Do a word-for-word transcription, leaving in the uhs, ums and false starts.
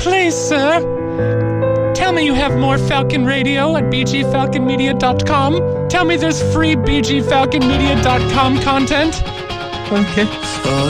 Please, sir, tell me you have more Falcon Radio at b g falcon media dot com. Tell me there's free b g falcon media dot com content. Okay. Oh,